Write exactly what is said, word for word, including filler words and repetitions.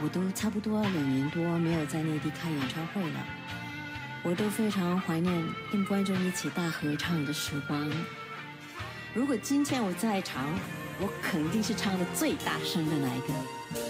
我都差不多两年多没有在内地开演唱会了，我都非常怀念跟观众一起大合唱的时光。如果今天我在场，我肯定是唱的最大声的那一个。